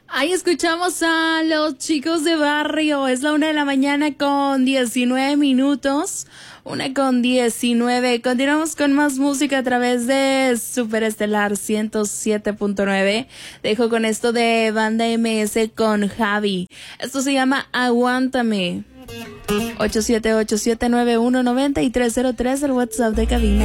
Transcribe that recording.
Ahí escuchamos a los chicos de barrio. Es la 1 de la mañana con 19 minutos. 1:19. Continuamos con más música a través de Superestelar 107.9. Dejo con esto de Banda MS con Javi. Esto se llama Aguántame. 878-791-9303, el WhatsApp de cabina.